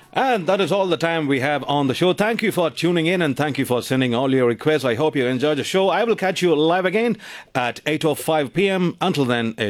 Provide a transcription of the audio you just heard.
And that is all the time we have on the show. Thank you for tuning in and thank you for sending all your requests. I hope you enjoyed the show. I will catch you live again at 8:05 p.m. Until then,